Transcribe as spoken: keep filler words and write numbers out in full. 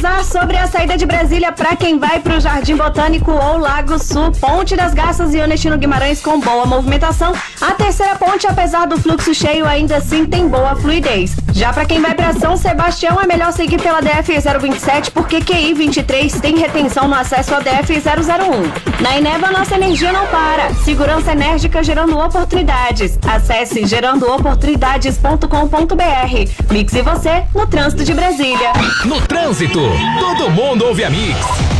atualizar sobre a saída de Brasília para quem vai para o Jardim Botânico ou Lago Sul. Ponte das Garças e Onestino Guimarães com boa movimentação. A terceira ponte, apesar do fluxo cheio, ainda assim tem boa fluidez. Já para quem vai para São Sebastião, é melhor seguir pela D F zero vinte e sete, porque Q I vinte e três tem retenção no acesso ao D F zero zero um. Na Eneva, nossa energia não para. Segurança enérgica gerando oportunidades. Acesse gerando oportunidades ponto com ponto b r. Mix e você no trânsito de Brasília. No trânsito, todo mundo ouve a Mix.